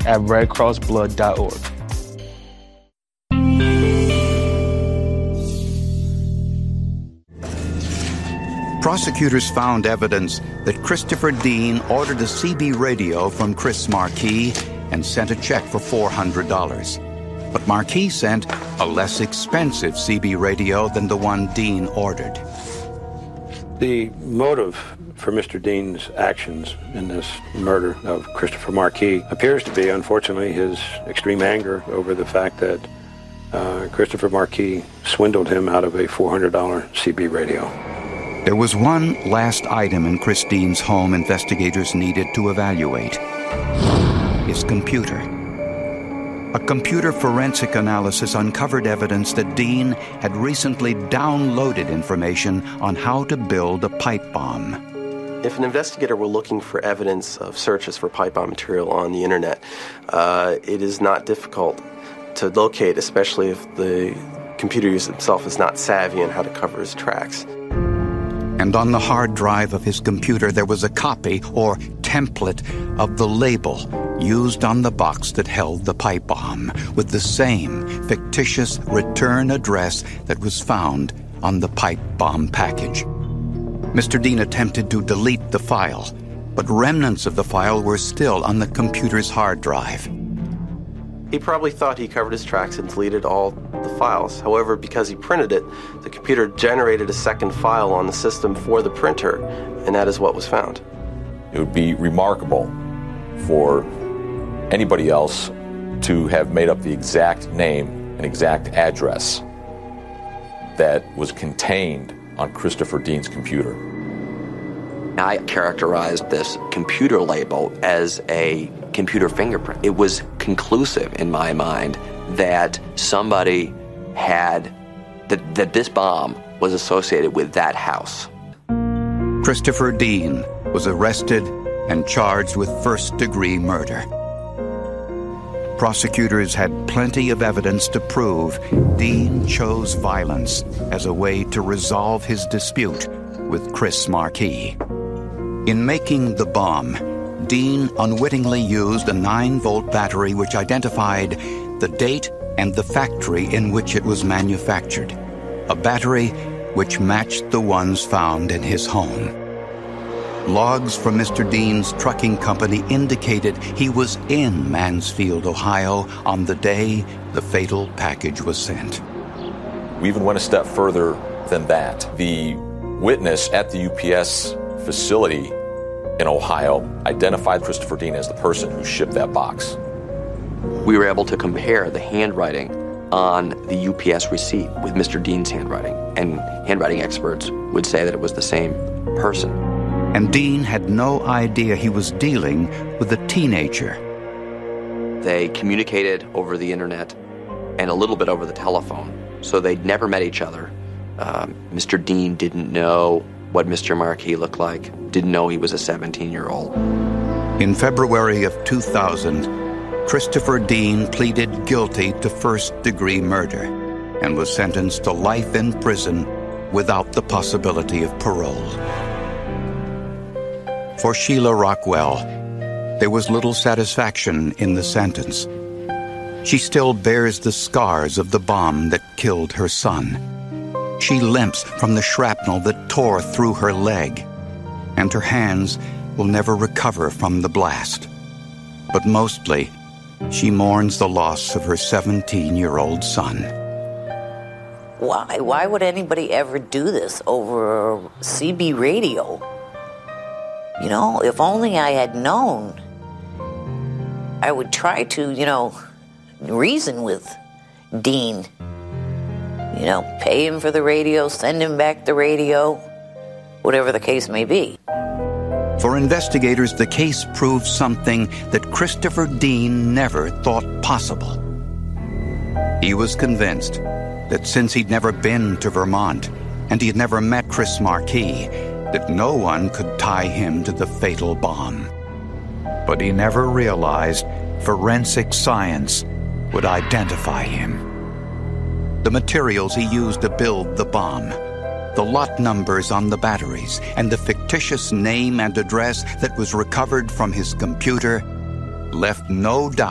at redcrossblood.org. Prosecutors found evidence that Christopher Dean ordered a CB radio from Chris Marquis and sent a check for $400. But Marquis sent a less expensive CB radio than the one Dean ordered. The motive for Mr. Dean's actions in this murder of Christopher Marquis appears to be, unfortunately, his extreme anger over the fact that Christopher Marquis swindled him out of a $400 CB radio. There was one last item in Chris Dean's home investigators needed to evaluate: his computer. A computer forensic analysis uncovered evidence that Dean had recently downloaded information on how to build a pipe bomb. If an investigator were looking for evidence of searches for pipe bomb material on the internet, it is not difficult to locate, especially if the computer user himself is not savvy on how to cover his tracks. And on the hard drive of his computer, there was a copy or template of the label used on the box that held the pipe bomb, with the same fictitious return address that was found on the pipe bomb package. Mr. Dean attempted to delete the file, but remnants of the file were still on the computer's hard drive. He probably thought he covered his tracks and deleted all the files. However, because he printed it, the computer generated a second file on the system for the printer, and that is what was found. It would be remarkable for anybody else to have made up the exact name and exact address that was contained on Christopher Dean's computer. I characterized this computer label as a computer fingerprint. It was conclusive in my mind that somebody had, that this bomb was associated with that house. Christopher Dean was arrested and charged with first-degree murder. Prosecutors had plenty of evidence to prove Dean chose violence as a way to resolve his dispute with Chris Marquis. In making the bomb, Dean unwittingly used a 9-volt battery which identified the date and the factory in which it was manufactured, a battery which matched the ones found in his home. Logs from Mr. Dean's trucking company indicated he was in Mansfield, Ohio, on the day the fatal package was sent. We even went a step further than that. The witness at the UPS facility in Ohio identified Christopher Dean as the person who shipped that box. We were able to compare the handwriting on the UPS receipt with Mr. Dean's handwriting, and handwriting experts would say that it was the same person. And Dean had no idea he was dealing with a teenager. They communicated over the internet and a little bit over the telephone, so they'd never met each other. Mr. Dean didn't know what Mr. Marquis looked like, didn't know he was a 17-year-old. In February of 2000, Christopher Dean pleaded guilty to first-degree murder and was sentenced to life in prison without the possibility of parole. For Sheila Rockwell, there was little satisfaction in the sentence. She still bears the scars of the bomb that killed her son. She limps from the shrapnel that tore through her leg, and her hands will never recover from the blast. But mostly, she mourns the loss of her 17-year-old son. Why? Why would anybody ever do this over a CB radio? You know, if only I had known, I would try to, reason with Dean. Pay him for the radio, send him back the radio, whatever the case may be. For investigators, the case proved something that Christopher Dean never thought possible. He was convinced that since he'd never been to Vermont and he had never met Chris Marquis, that no one could tie him to the fatal bomb. But he never realized forensic science would identify him. The materials he used to build the bomb, the lot numbers on the batteries, and the fictitious name and address that was recovered from his computer left no doubt